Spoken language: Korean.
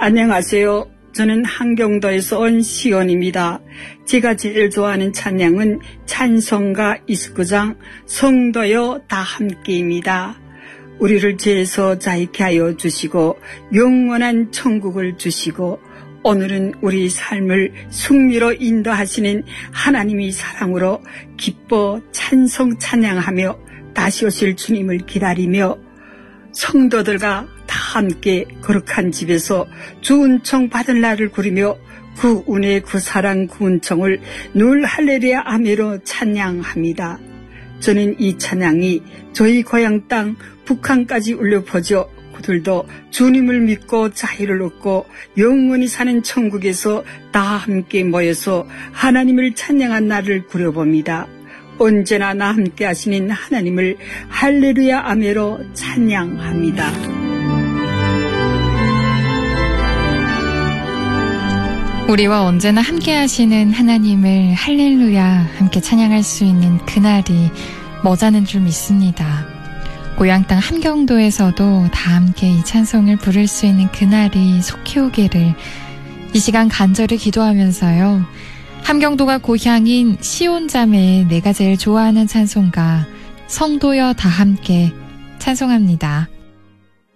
안녕하세요. 저는 한경도에서 온 시온입니다. 제가 제일 좋아하는 찬양은 찬송가 29장 성도여 다 함께입니다. 우리를 죄에서 자유케 하여 주시고 영원한 천국을 주시고 오늘은 우리 삶을 승리로 인도하시는 하나님의 사랑으로 기뻐 찬송 찬양하며 다시 오실 주님을 기다리며 성도들과 다 함께 거룩한 집에서 주 은총 받을 날을 구리며 그 은혜 그 사랑 그 은총을 늘 할렐루야 아멘으로 찬양합니다. 저는 이 찬양이 저희 고향 땅 북한까지 울려 퍼져 그들도 주님을 믿고 자유를 얻고 영원히 사는 천국에서 다 함께 모여서 하나님을 찬양한 날을 구려봅니다. 언제나 나 함께 하시는 하나님을 할렐루야 아멘으로 찬양합니다. 우리와 언제나 함께 하시는 하나님을 할렐루야 함께 찬양할 수 있는 그날이 머지않은 줄 믿습니다. 고향 땅 함경도에서도 다 함께 이 찬송을 부를 수 있는 그날이 속히 오기를 이 시간 간절히 기도하면서요. 함경도가 고향인 시온자매의 내가 제일 좋아하는 찬송가 성도여 다 함께 찬송합니다.